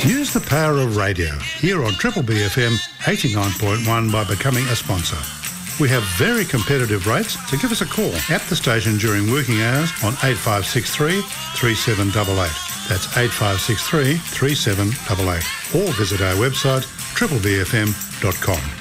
Use the power of radio here on Triple B FM 89.1 by becoming a sponsor. We have very competitive rates, so give us a call at the station during working hours on 8563 3788. That's 8563 3788. Or visit our website triplebfm.com.